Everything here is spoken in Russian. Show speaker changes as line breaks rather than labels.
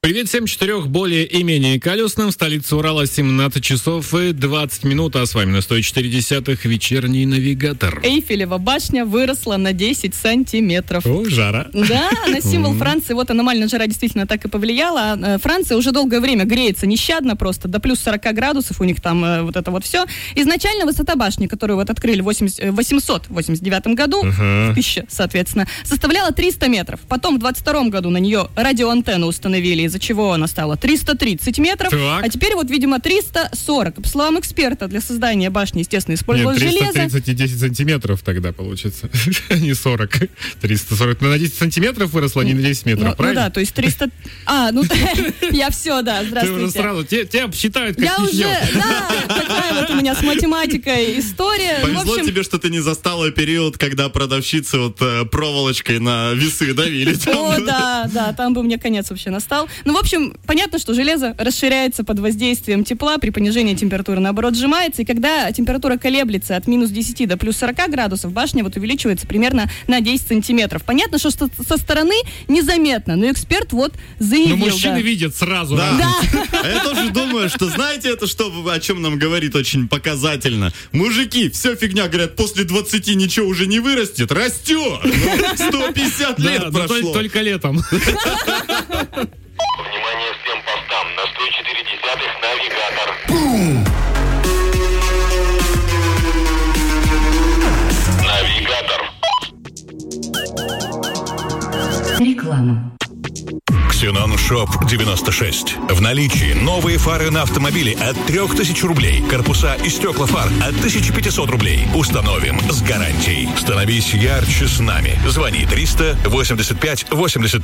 Привет всем 4 более и менее колесным. Столица Урала 17 часов и 20 минут. А с вами на 104.10 вечерний навигатор.
Эйфелева башня выросла на 10 сантиметров.
О, жара.
Да, на символ Франции. Вот аномальная жара действительно так и повлияла. Франция уже долгое время греется нещадно просто. До плюс 40 градусов у них там вот это вот все. Изначально высота башни, которую вот открыли в 889 году, в 1000, соответственно, составляла 300 метров. Потом в 22 году на нее радиоантенну установили, из-за чего она стала 330 метров,
так.
а теперь вот, видимо, 340. По словам эксперта, для создания башни, естественно, использовалось железо.
330 и 10 сантиметров тогда получится, не 40. 340. Ну, на 10 сантиметров выросла, не на 10 метров, правильно?
Ну да, то есть 300... я все, да, здравствуйте.
Ты уже сразу, тебя считают как
я уже, да, такая вот у меня с математикой история.
Повезло тебе, что ты не застала период, когда продавщицы вот проволочкой на весы давили.
О, да, там бы мне конец вообще настал. Ну, в общем, понятно, что железо расширяется под воздействием тепла, при понижении температуры, наоборот, сжимается, и когда температура колеблется от минус 10 до плюс 40 градусов, башня вот увеличивается примерно на 10 сантиметров. Понятно, что со стороны незаметно, но эксперт вот заявил.
Но мужчины видят сразу.
Да. А я тоже думаю, что знаете, это что, о чем нам говорит очень показательно. Мужики, все фигня, говорят, после 20 ничего уже не вырастет, растет. 150 лет прошло.
Только летом.
Внимание всем постам, на 104.10 навигатор.
Реклама.
Ксенон Шоп 96. В наличии новые фары на автомобили от 3000 рублей. Корпуса и стекла фар от 1500 рублей. Установим с гарантией. Становись ярче с нами. Звони 385 85